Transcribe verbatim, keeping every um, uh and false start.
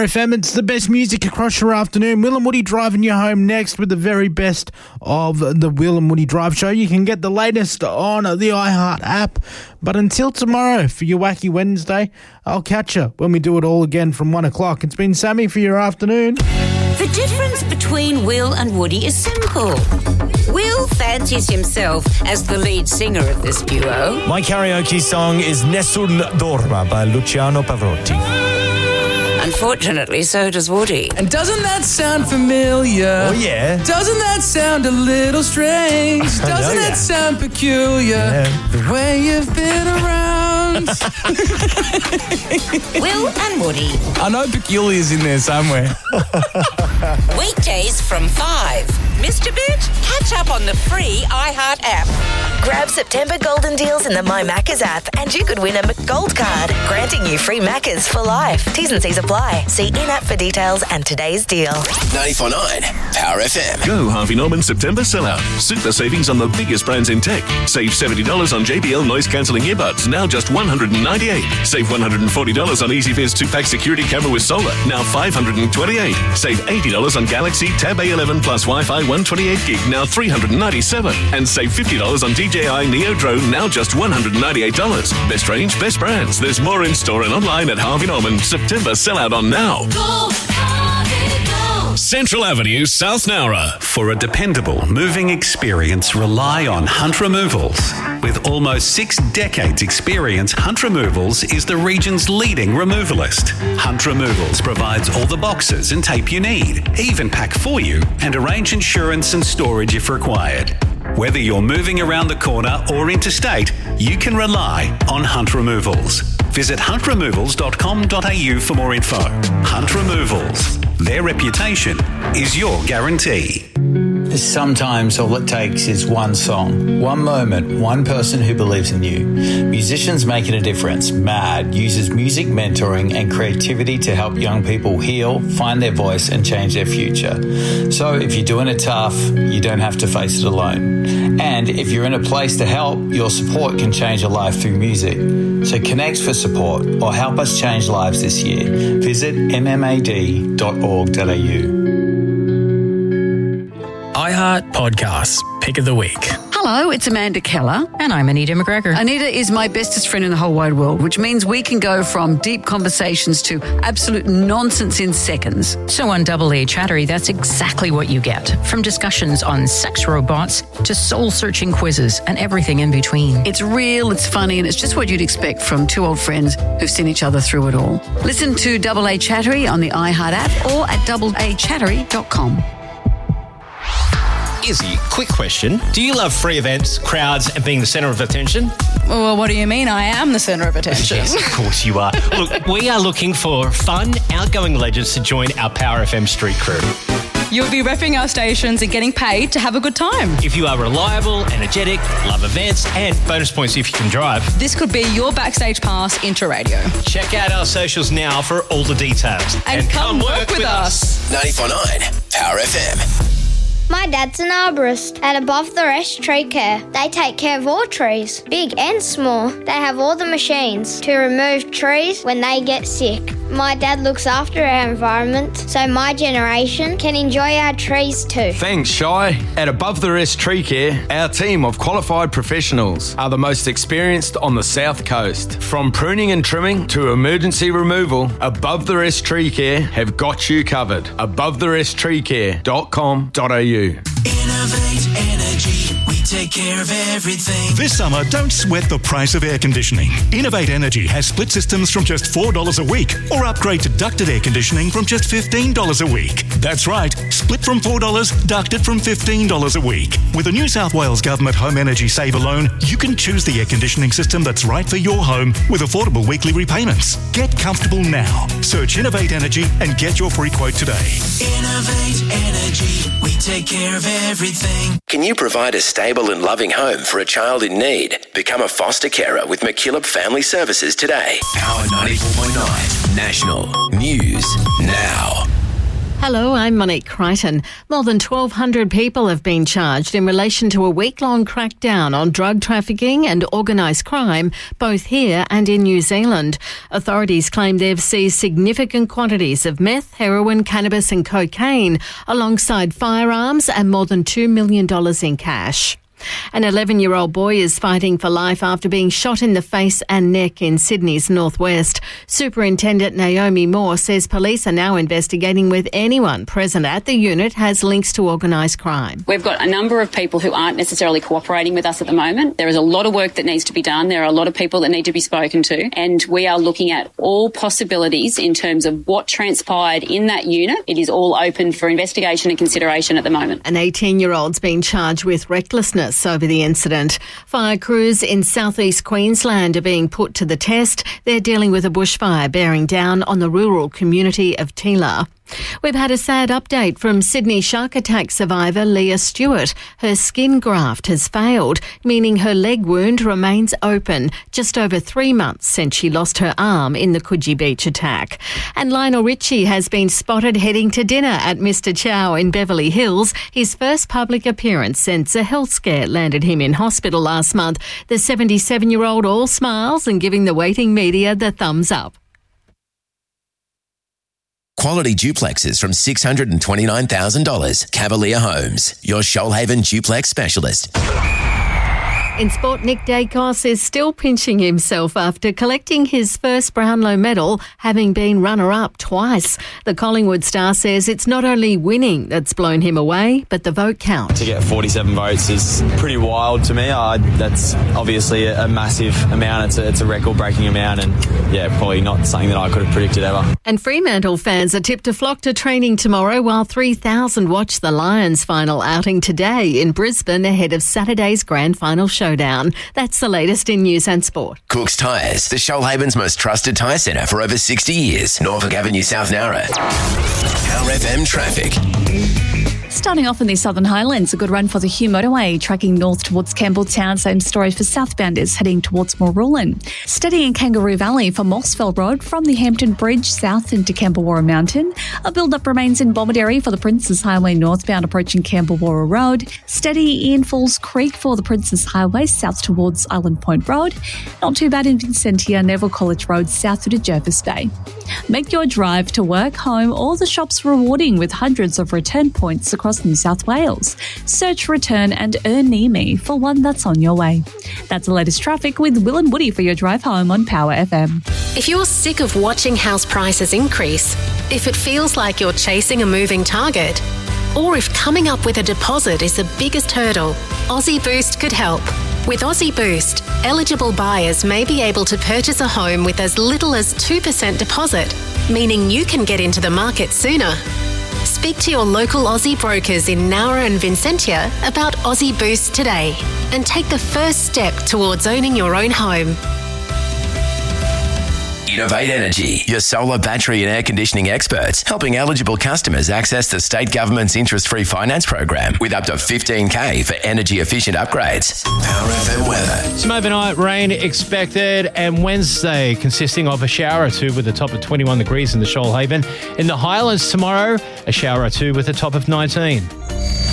F M. It's the best music across your afternoon. Will and Woody driving you home next with the very best of the Will and Woody Drive Show. You can get the latest on the iHeart app. But until tomorrow for your Wacky Wednesday, I'll catch you when we do it all again from one o'clock. It's been Sammy for your afternoon. The difference between Will and Woody is simple. Will fancies himself as the lead singer of this duo. My karaoke song is Nessun Dorma by Luciano Pavarotti. Unfortunately, so does Woody. And doesn't that sound familiar? Oh, yeah. Doesn't that sound a little strange? Doesn't know, that yeah. sound peculiar? Yeah. The way you've been around. Will and Woody. I know peculiar's in there somewhere. Weekdays from five. Missed a bit? Catch up on the free iHeart app. Grab September golden deals in the My Maccas app and you could win a McGold card, granting you free Maccas for life. T's and C's apply. See in-app for details and today's deal. ninety-four point nine Power F M. Go Harvey Norman September sellout. Super savings on the biggest brands in tech. Save seventy dollars on J B L noise cancelling earbuds, now just one hundred ninety-eight dollars. Save one hundred forty dollars on EasyViz two-pack security camera with solar, now five hundred twenty-eight dollars. Save eighty dollars on Galaxy Tab A eleven plus Wi-Fi one twenty-eight gig, now three hundred ninety-seven dollars. And save fifty dollars on D J I Neo Drone, now just one hundred ninety-eight dollars. Best range, best brands. There's more in store and online at Harvey Norman. September sellout on now. Go, Harvey, go. Central Avenue, South Nowra. For a dependable moving experience, rely on Hunt Removals. With almost six decades experience, Hunt Removals is the region's leading removalist. Hunt Removals provides all the boxes and tape you need, even pack for you and arrange insurance and storage if required. Whether you're moving around the corner or interstate, you can rely on Hunt Removals. Visit hunt removals dot com dot a u for more info. Hunt Removals. Their reputation is your guarantee. Sometimes all it takes is one song, one moment, one person who believes in you. Musicians Making a Difference, MAD, uses music mentoring and creativity to help young people heal, find their voice and change their future. So if you're doing it tough, you don't have to face it alone. And if you're in a place to help, your support can change a life through music. So connect for support or help us change lives this year. Visit m m a d dot org dot a u. iHeart Podcasts, Pick of the Week. Hello, it's Amanda Keller. And I'm Anita McGregor. Anita is my bestest friend in the whole wide world, which means we can go from deep conversations to absolute nonsense in seconds. So on Double A Chattery, that's exactly what you get. From discussions on sex robots to soul-searching quizzes and everything in between. It's real, it's funny, and it's just what you'd expect from two old friends who've seen each other through it all. Listen to Double A Chattery on the iHeart app or at double a chattery dot com. Izzy, quick question. Do you love free events, crowds, and being the centre of attention? Well, what do you mean? I am the centre of attention. Yes, of course you are. Look, we are looking for fun, outgoing legends to join our Power F M street crew. You'll be repping our stations and getting paid to have a good time. If you are reliable, energetic, love events, and bonus points if you can drive. This could be your backstage pass into radio. Check out our socials now for all the details. And, and come, come work, work with, with us. ninety-four point nine Power F M. My dad's an arborist at Above the Rest Tree Care. They take care of all trees, big and small. They have all the machines to remove trees when they get sick. My dad looks after our environment so my generation can enjoy our trees too. Thanks, Shai. At Above the Rest Tree Care, our team of qualified professionals are the most experienced on the South Coast. From pruning and trimming to emergency removal, Above the Rest Tree Care have got you covered. above the rest tree care dot com dot a u. Innovate Energy. We take care of everything. This summer, don't sweat the price of air conditioning. Innovate Energy has split systems from just four dollars a week, or upgrade to ducted air conditioning from just fifteen dollars a week. That's right, split from four dollars, ducted from fifteen dollars a week. With a New South Wales Government Home Energy Saver loan, you can choose the air conditioning system that's right for your home with affordable weekly repayments. Get comfortable now. Search Innovate Energy and get your free quote today. Innovate Energy. We take care of everything. Can you provide a stable and loving home for a child in need? Become a foster carer with McKillop Family Services today. Power ninety-four point nine National News Now. Hello, I'm Monique Crichton. More than twelve hundred people have been charged in relation to a week-long crackdown on drug trafficking and organised crime, both here and in New Zealand. Authorities claim they've seized significant quantities of meth, heroin, cannabis and cocaine, alongside firearms and more than two million dollars in cash. An eleven-year-old boy is fighting for life after being shot in the face and neck in Sydney's northwest. Superintendent Naomi Moore says police are now investigating whether anyone present at the unit has links to organised crime. We've got a number of people who aren't necessarily cooperating with us at the moment. There is a lot of work that needs to be done. There are a lot of people that need to be spoken to, and we are looking at all possibilities in terms of what transpired in that unit. It is all open for investigation and consideration at the moment. An eighteen-year-old's been charged with recklessness over the incident. Fire crews in southeast Queensland are being put to the test. They're dealing with a bushfire bearing down on the rural community of Tila. We've had a sad update from Sydney shark attack survivor Leah Stewart. Her skin graft has failed, meaning her leg wound remains open just over three months since she lost her arm in the Coogee Beach attack. And Lionel Richie has been spotted heading to dinner at Mister Chow in Beverly Hills, his first public appearance since a health scare landed him in hospital last month. The seventy-seven-year-old all smiles and giving the waiting media the thumbs up. Quality duplexes from six hundred twenty-nine thousand dollars. Cavalier Homes, your Shoalhaven duplex specialist. In sport, Nick Dacos is still pinching himself after collecting his first Brownlow medal, having been runner-up twice. The Collingwood star says it's not only winning that's blown him away, but the vote count. To get forty-seven votes is pretty wild to me. Uh, that's obviously a, a massive amount. It's a, it's a record-breaking amount, and yeah, probably not something that I could have predicted ever. And Fremantle fans are tipped to flock to training tomorrow, while three thousand watch the Lions' final outing today in Brisbane ahead of Saturday's grand final showdown. That's the latest in news and sport. Cook's Tyres, the Shoalhaven's most trusted tyre centre for over sixty years. Norfolk Avenue, South Nowra. Power F M traffic. Starting off in the Southern Highlands, a good run for the Hugh Motorway, tracking north towards Campbelltown. Same story for southbounders heading towards Mooroolan. Steady in Kangaroo Valley for Mossfell Road from the Hampton Bridge south into Campbellwarra Mountain. A build-up remains in Bomaderry for the Princes Highway northbound approaching Campbellwarra Road. Steady in Falls Creek for the Princes Highway south towards Island Point Road. Not too bad in Vincentia, Neville College Road south to Jervis Bay. Make your drive to work, home or the shops rewarding with hundreds of return points across New South Wales. Search, return and earn near me for one that's on your way. That's the latest traffic with Will and Woody for your drive home on Power F M. If you're sick of watching house prices increase, if it feels like you're chasing a moving target, or if coming up with a deposit is the biggest hurdle, Aussie Boost could help. With Aussie Boost, eligible buyers may be able to purchase a home with as little as two percent deposit, meaning you can get into the market sooner. Speak to your local Aussie brokers in Nowra and Vincentia about Aussie Boost today and take the first step towards owning your own home. Innovate Energy, your solar, battery and air conditioning experts, helping eligible customers access the state government's interest-free finance program with up to fifteen K for energy-efficient upgrades. Power F M weather. Some overnight rain expected, and Wednesday consisting of a shower or two with a top of twenty-one degrees in the Shoalhaven. In the Highlands tomorrow, a shower or two with a top of nineteen.